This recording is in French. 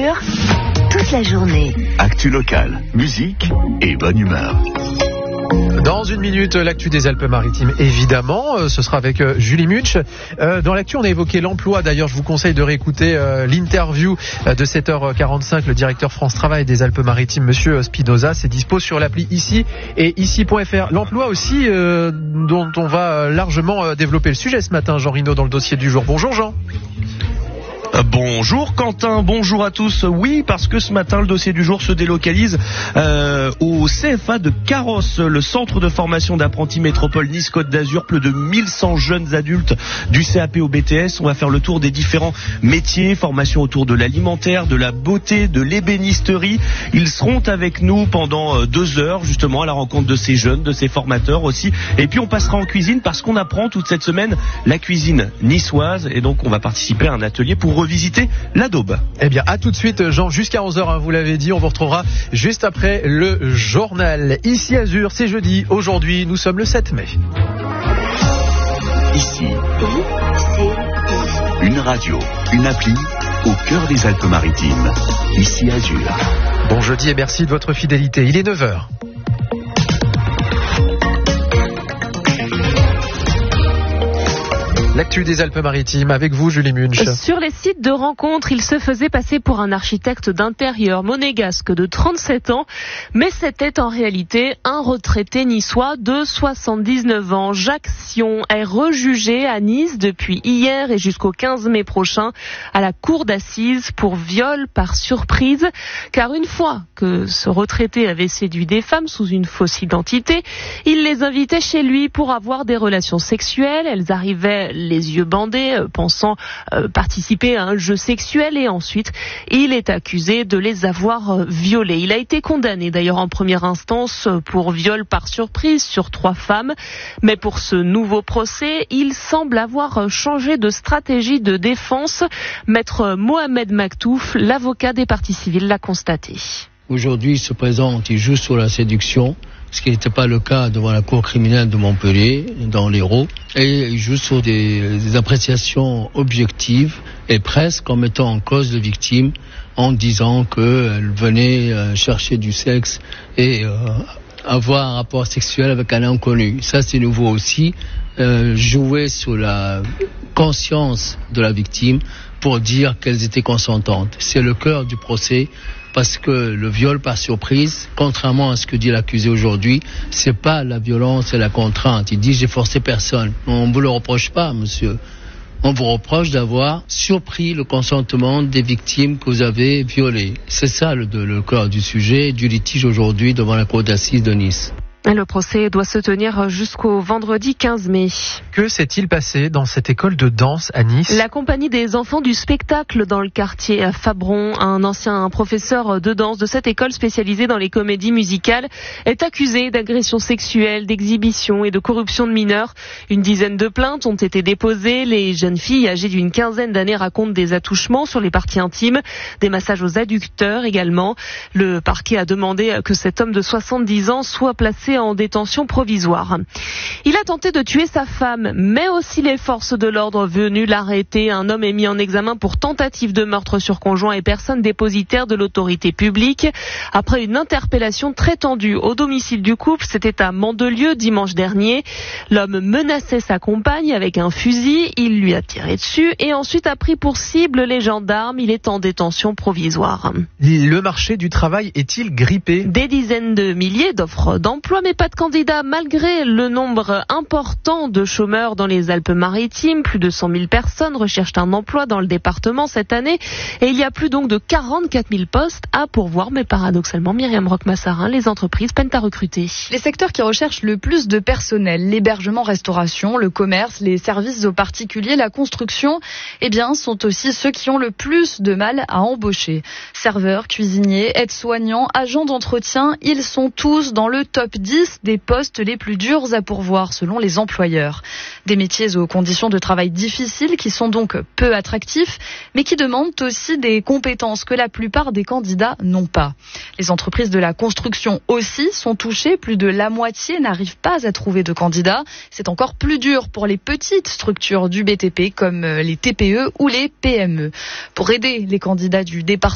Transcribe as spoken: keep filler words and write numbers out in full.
Azur, toute la journée. Actu locale, musique et bonne humeur. Dans une minute, l'actu des Alpes-Maritimes, évidemment, euh, ce sera avec euh, Julie Munch. Euh, dans l'actu, on a évoqué l'emploi. D'ailleurs, je vous conseille de réécouter euh, l'interview euh, de sept heures quarante-cinq. Le directeur France Travail des Alpes-Maritimes, Monsieur Spinoza, c'est dispo sur l'appli ici et ici point f r. L'emploi aussi, euh, dont on va largement euh, développer le sujet ce matin. Jean Rino dans le dossier du jour. Bonjour Jean. Bonjour Quentin, bonjour à tous. Oui, parce que ce matin, le dossier du jour se délocalise euh, au C F A de Carrosse, le centre de formation d'apprentis métropole Nice-Côte d'Azur. Plus de mille cent jeunes adultes du C A P au B T S. On va faire le tour des différents métiers, formation autour de l'alimentaire, de la beauté, de l'ébénisterie. Ils seront avec nous pendant deux heures, justement, à la rencontre de ces jeunes, de ces formateurs aussi. Et puis on passera en cuisine parce qu'on apprend toute cette semaine la cuisine niçoise. Et donc on va participer à un atelier pour visiter la Daube. Eh bien, à tout de suite, Jean, jusqu'à onze heures, hein, vous l'avez dit, on vous retrouvera juste après le journal. Ici Azur, c'est jeudi, aujourd'hui, nous sommes le sept mai. Ici, une radio, une appli, au cœur des Alpes-Maritimes. Ici Azur. Bon jeudi et merci de votre fidélité, il est neuf heures. L'actu des Alpes-Maritimes avec vous, Julie Munch. Sur les sites de rencontres, il se faisait passer pour un architecte d'intérieur monégasque de trente-sept ans, mais c'était en réalité un retraité niçois de soixante-dix-neuf ans. Jacques Sion est rejugé à Nice depuis hier et jusqu'au quinze mai prochain à la cour d'assises pour viol par surprise, car une fois que ce retraité avait séduit des femmes sous une fausse identité, il les invitait chez lui pour avoir des relations sexuelles. Elles arrivaient les yeux bandés, pensant euh, participer à un jeu sexuel, et ensuite il est accusé de les avoir euh, violés. Il a été condamné d'ailleurs en première instance pour viol par surprise sur trois femmes, mais pour ce nouveau procès, il semble avoir changé de stratégie de défense. Maître Mohamed Maktouf, l'avocat des parties civiles, l'a constaté. Aujourd'hui, il se présente, il joue sur la séduction, ce qui n'était pas le cas devant la cour criminelle de Montpellier, dans l'Hérault, et il joue sur des, des appréciations objectives et presque en mettant en cause les victimes, en disant qu'elles venaient euh, chercher du sexe et euh, avoir un rapport sexuel avec un inconnu. Ça, c'est nouveau aussi, euh, jouer sur la conscience de la victime pour dire qu'elles étaient consentantes. C'est le cœur du procès. Parce que le viol par surprise, contrairement à ce que dit l'accusé aujourd'hui, c'est pas la violence et la contrainte. Il dit j'ai forcé personne. On ne vous le reproche pas, monsieur. On vous reproche d'avoir surpris le consentement des victimes que vous avez violées. C'est ça le, le cœur du sujet, du litige aujourd'hui devant la cour d'assises de Nice. Le procès doit se tenir jusqu'au vendredi quinze mai. Que s'est-il passé dans cette école de danse à Nice ? La compagnie des enfants du spectacle dans le quartier à Fabron, un ancien professeur de danse de cette école spécialisée dans les comédies musicales, est accusé d'agression sexuelle, d'exhibition et de corruption de mineurs. Une dizaine de plaintes ont été déposées. Les jeunes filles âgées d'une quinzaine d'années racontent des attouchements sur les parties intimes, des massages aux adducteurs également. Le parquet a demandé que cet homme de soixante-dix ans soit placé en détention provisoire. Il a tenté de tuer sa femme, mais aussi les forces de l'ordre venues l'arrêter. Un homme est mis en examen pour tentative de meurtre sur conjoint et personne dépositaire de l'autorité publique. Après une interpellation très tendue au domicile du couple, c'était à Mandelieu dimanche dernier. L'homme menaçait sa compagne avec un fusil, il lui a tiré dessus et ensuite a pris pour cible les gendarmes. Il est en détention provisoire. Le marché du travail est-il grippé ? Des dizaines de milliers d'offres d'emploi, mais pas de candidats malgré le nombre important de chômeurs dans les Alpes-Maritimes. Plus de cent mille personnes recherchent un emploi dans le département cette année et il y a plus donc de quarante-quatre mille postes à pourvoir. Mais paradoxalement, Myriam Roch-Massarin, les entreprises peinent à recruter. Les secteurs qui recherchent le plus de personnel, l'hébergement-restauration, le commerce, les services aux particuliers, la construction, eh bien, sont aussi ceux qui ont le plus de mal à embaucher. Serveurs, cuisiniers, aides-soignants, agents d'entretien, ils sont tous dans le top dix des postes les plus durs à pourvoir selon les employeurs. Des métiers aux conditions de travail difficiles qui sont donc peu attractifs, mais qui demandent aussi des compétences que la plupart des candidats n'ont pas. Les entreprises de la construction aussi sont touchées. Plus de la moitié n'arrivent pas à trouver de candidats. C'est encore plus dur pour les petites structures du B T P comme les T P E ou les P M E. Pour aider les candidats du département,